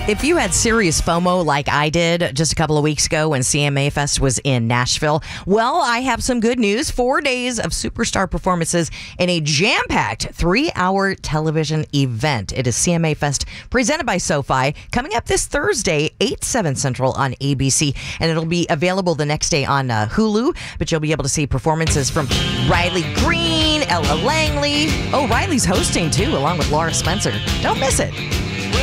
If you had serious FOMO like I did just a couple of weeks ago when CMA Fest was in Nashville, well, I have some good news. 4 days of superstar performances in a jam-packed 3-hour television event. It is CMA Fest presented by SoFi, coming up this Thursday, 8/7 Central on ABC, and it'll be available the next day on Hulu, but you'll be able to see performances from Riley Green, Ella Langley. Oh, Riley's hosting too, along with Laura Spencer. Don't miss it.